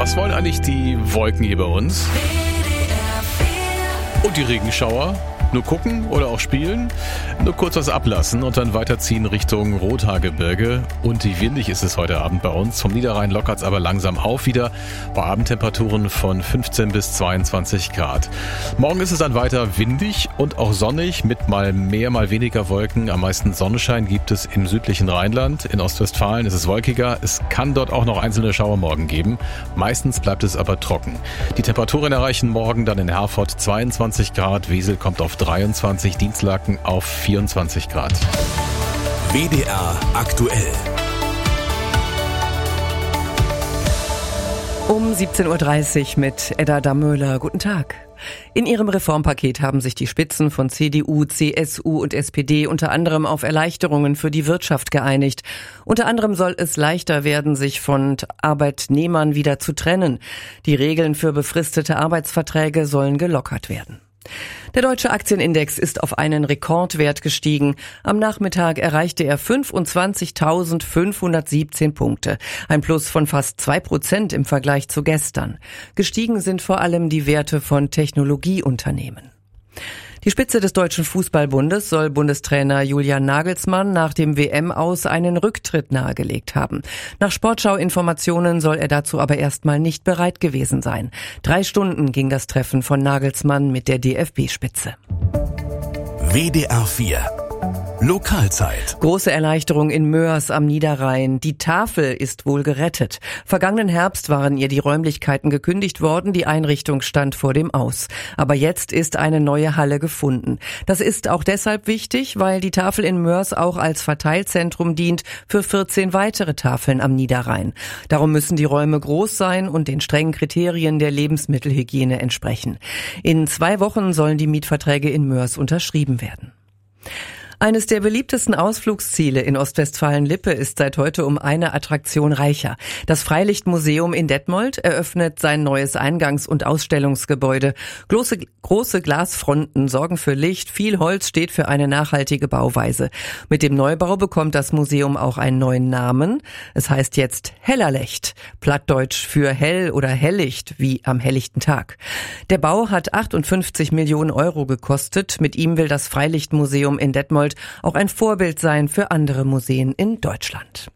Was wollen eigentlich die Wolken hier bei uns? Und die Regenschauer? Nur gucken oder auch spielen? Nur kurz was ablassen und dann weiterziehen Richtung Rothaargebirge. Und wie windig ist es heute Abend bei uns. Vom Niederrhein lockert es aber langsam auf wieder bei Abendtemperaturen von 15 bis 22 Grad. Morgen ist es dann weiter windig und auch sonnig mit mal mehr, mal weniger Wolken. Am meisten Sonnenschein gibt es im südlichen Rheinland. In Ostwestfalen ist es wolkiger. Es kann dort auch noch einzelne Schauermorgen geben. Meistens bleibt es aber trocken. Die Temperaturen erreichen morgen dann in Herford 22 Grad. Wesel kommt auf 23, Dienstlaken auf 24 Grad. WDR aktuell. Um 17.30 Uhr mit Edda Dammöhler. Guten Tag. In ihrem Reformpaket haben sich die Spitzen von CDU, CSU und SPD unter anderem auf Erleichterungen für die Wirtschaft geeinigt. Unter anderem soll es leichter werden, sich von Arbeitnehmern wieder zu trennen. Die Regeln für befristete Arbeitsverträge sollen gelockert werden. Der deutsche Aktienindex ist auf einen Rekordwert gestiegen. Am Nachmittag erreichte er 25.517 Punkte. Ein Plus von fast 2% im Vergleich zu gestern. Gestiegen sind vor allem die Werte von Technologieunternehmen. Die Spitze des Deutschen Fußballbundes soll Bundestrainer Julian Nagelsmann nach dem WM-Aus einen Rücktritt nahegelegt haben. Nach Sportschau-Informationen soll er dazu aber erstmal nicht bereit gewesen sein. 3 Stunden ging das Treffen von Nagelsmann mit der DFB-Spitze. WDR 4 Lokalzeit. Große Erleichterung in Moers am Niederrhein. Die Tafel ist wohl gerettet. Vergangenen Herbst waren ihr die Räumlichkeiten gekündigt worden. Die Einrichtung stand vor dem Aus. Aber jetzt ist eine neue Halle gefunden. Das ist auch deshalb wichtig, weil die Tafel in Moers auch als Verteilzentrum dient für 14 weitere Tafeln am Niederrhein. Darum müssen die Räume groß sein und den strengen Kriterien der Lebensmittelhygiene entsprechen. In 2 Wochen sollen die Mietverträge in Moers unterschrieben werden. Eines der beliebtesten Ausflugsziele in Ostwestfalen-Lippe ist seit heute um eine Attraktion reicher. Das Freilichtmuseum in Detmold eröffnet sein neues Eingangs- und Ausstellungsgebäude. Große Glasfronten sorgen für Licht, viel Holz steht für eine nachhaltige Bauweise. Mit dem Neubau bekommt das Museum auch einen neuen Namen. Es heißt jetzt Hellerlecht, plattdeutsch für hell oder Helllicht, wie am helllichten Tag. Der Bau hat 58 Millionen Euro gekostet. Mit ihm will das Freilichtmuseum in Detmold auch ein Vorbild sein für andere Museen in Deutschland.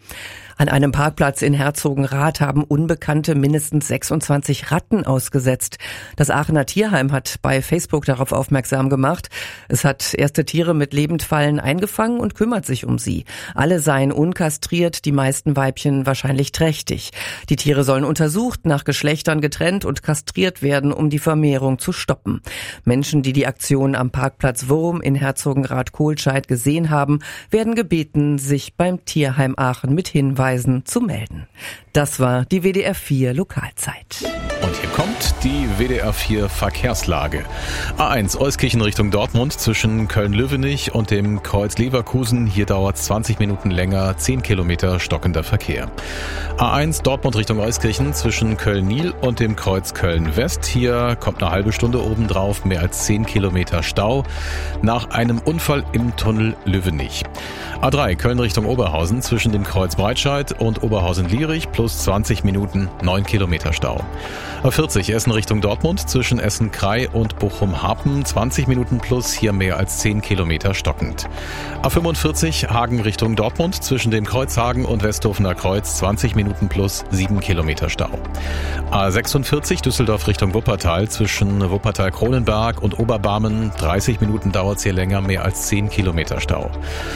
An einem Parkplatz in Herzogenrath haben Unbekannte mindestens 26 Ratten ausgesetzt. Das Aachener Tierheim hat bei Facebook darauf aufmerksam gemacht. Es hat erste Tiere mit Lebendfallen eingefangen und kümmert sich um sie. Alle seien unkastriert, die meisten Weibchen wahrscheinlich trächtig. Die Tiere sollen untersucht, nach Geschlechtern getrennt und kastriert werden, um die Vermehrung zu stoppen. Menschen, die die Aktion am Parkplatz Wurm in Herzogenrath-Kohlscheid gesehen haben, werden gebeten, sich beim Tierheim Aachen mit Hinweisen zu melden. Das war die WDR 4 Lokalzeit. Und hier kommt die WDR 4 Verkehrslage. A1 Euskirchen Richtung Dortmund zwischen Köln-Löwenich und dem Kreuz Leverkusen. Hier dauert 20 Minuten länger, 10 Kilometer stockender Verkehr. A1 Dortmund Richtung Euskirchen zwischen Köln-Nil und dem Kreuz Köln-West. Hier kommt eine halbe Stunde obendrauf, mehr als 10 Kilometer Stau nach einem Unfall im Tunnel Löwenich. A3 Köln Richtung Oberhausen zwischen dem Kreuz Breitscheid und Oberhausen-Lierich plus 20 Minuten, 9 Kilometer Stau. A40 Essen Richtung Dortmund zwischen Essen-Krei und Bochum-Harpen 20 Minuten plus, hier mehr als 10 Kilometer stockend. A45 Hagen Richtung Dortmund zwischen dem Kreuz Hagen und Westhofener Kreuz 20 Minuten plus, 7 Kilometer Stau. A46 Düsseldorf Richtung Wuppertal zwischen Wuppertal-Kronenberg und Oberbarmen 30 Minuten dauert es hier länger, mehr als 10 Kilometer Stau.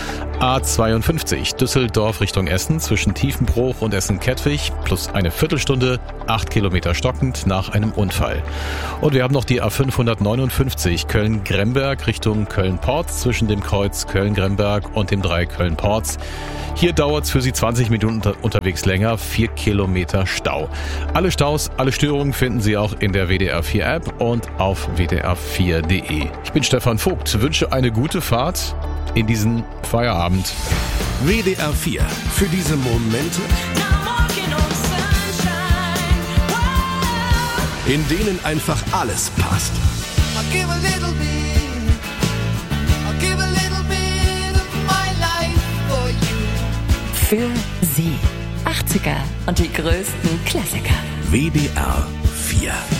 A52 Düsseldorf Richtung Essen zwischen Tiefenbruch und Essen-Kettwig plus eine Viertelstunde, 8 Kilometer stockend nach einem Unfall. Und wir haben noch die A559 Köln-Gremberg Richtung Köln-Porz zwischen dem Kreuz Köln-Gremberg und dem Dreieck Köln-Porz. Hier dauert es für Sie 20 Minuten unterwegs länger, 4 Kilometer Stau. Alle Staus, alle Störungen finden Sie auch in der WDR 4 App und auf wdr4.de. Ich bin Stefan Vogt, wünsche eine gute Fahrt in diesen Feierabend. WDR 4 für diese Momente, in denen einfach alles passt. Für Sie 80er und die größten Klassiker. WDR 4